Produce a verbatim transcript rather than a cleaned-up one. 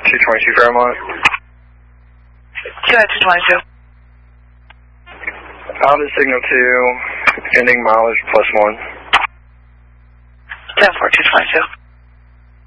two twenty-two Fairmont. Go ahead, two twenty-two. Out at signal two, ending mileage plus one. ten four, two twenty-two.